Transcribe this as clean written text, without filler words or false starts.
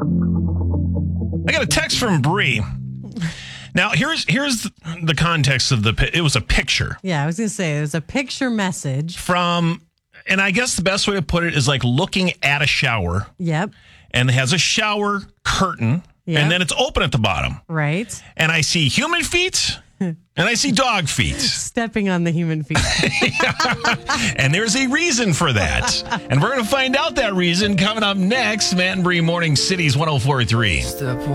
I got a text from Bree. Now, here's the context of it was a picture. Yeah, I was going to say, it was a picture message. And I guess the best way to put it is like looking at a shower. Yep. And it has a shower curtain. Yep. And then it's open at the bottom. Right. And I see human feet. And I see dog feet. Stepping on the human feet. And there's a reason for that. And we're going to find out that reason coming up next. Matt and Bree Morning Cities 104.3.